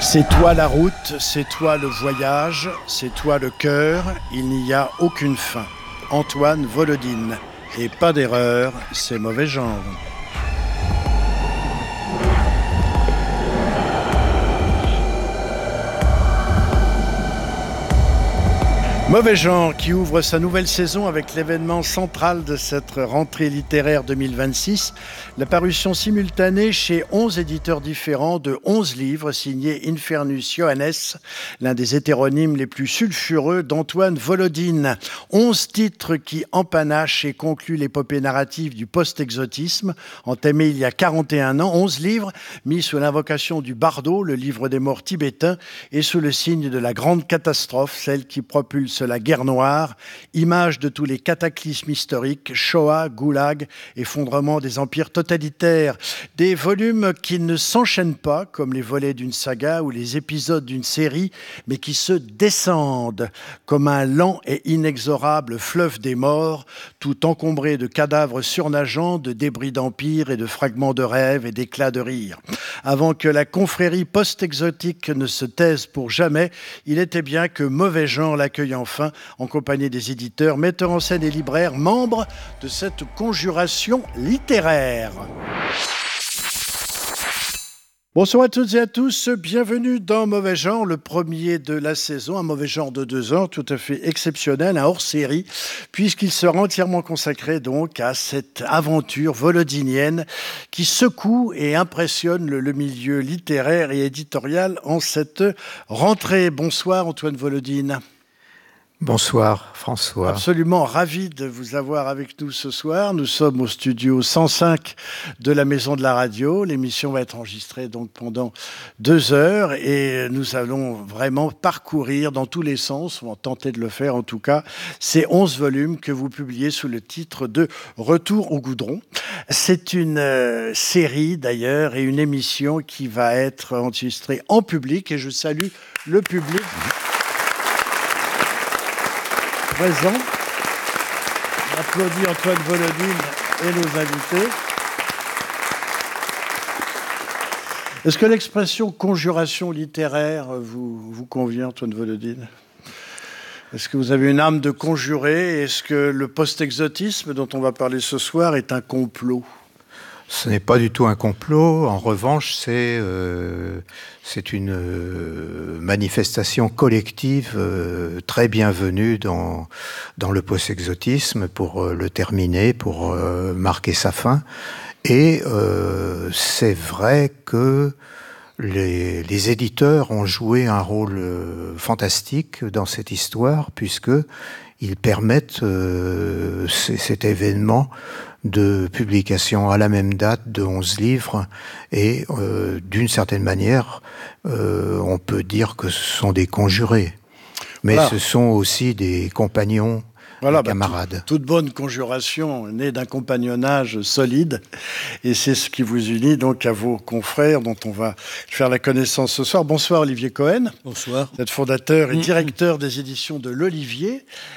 C'est toi la route, c'est toi le voyage, c'est toi le cœur, il n'y a aucune fin. Antoine Volodine. Et pas d'erreur, c'est mauvais genre. Mauvais genre qui ouvre sa nouvelle saison avec l'événement central de cette rentrée littéraire 2026, la parution simultanée chez 11 éditeurs différents de 11 livres signés Infernus Johannes, l'un des hétéronymes les plus sulfureux d'Antoine Volodine. 11 titres qui empanachent et concluent l'épopée narrative du post-exotisme, entamée il y a 41 ans. 11 livres mis sous l'invocation du bardo, le livre des morts tibétain, et sous le signe de la grande catastrophe, celle qui propulse la guerre noire, image de tous les cataclysmes historiques, Shoah, Goulag, effondrement des empires totalitaires. Des volumes qui ne s'enchaînent pas, comme les volets d'une saga ou les épisodes d'une série, mais qui se descendent, comme un lent et inexorable fleuve des morts, tout encombré de cadavres surnageants, de débris d'empires et de fragments de rêves et d'éclats de rire. Avant que la confrérie post-exotique ne se taise pour jamais, il était bien que mauvais genre l'accueille enfin, en compagnie des éditeurs, metteurs en scène et libraires, membres de cette conjuration littéraire. Bonsoir à toutes et à tous, bienvenue dans Mauvais Genre, le premier de la saison, un Mauvais Genre de 2 heures, tout à fait exceptionnel, un hors-série, puisqu'il sera entièrement consacré donc à cette aventure volodinienne qui secoue et impressionne le milieu littéraire et éditorial en cette rentrée. Bonsoir Antoine Volodine. Bonsoir François. Absolument ravi de vous avoir avec nous ce soir. Nous sommes au studio 105 de la Maison de la Radio. L'émission va être enregistrée donc pendant 2 heures et nous allons vraiment parcourir dans tous les sens, on va tenter de le faire en tout cas, ces 11 volumes que vous publiez sous le titre de Retour au goudron. C'est une série d'ailleurs et une émission qui va être enregistrée en public et je salue le public présent. On applaudit Antoine Volodine et nos invités. Est-ce que l'expression conjuration littéraire vous convient, Antoine Volodine ? Est-ce que vous avez une âme de conjuré ? Est-ce que le post-exotisme dont on va parler ce soir est un complot ? Ce n'est pas du tout un complot. En revanche, c'est une manifestation collective très bienvenue dans le post-exotisme pour le terminer, pour marquer sa fin. Et c'est vrai que les éditeurs ont joué un rôle fantastique dans cette histoire, puisqu'ils permettent cet événement de publication à la même date de 11 livres et d'une certaine manière on peut dire que ce sont des conjurés mais voilà. Ce sont aussi des compagnons, des camarades. Toute bonne conjuration née d'un compagnonnage solide et c'est ce qui vous unit donc à vos confrères dont on va faire la connaissance ce soir. Bonsoir Olivier Cohen. Bonsoir. Vous êtes fondateur et directeur des éditions de l'Olivier.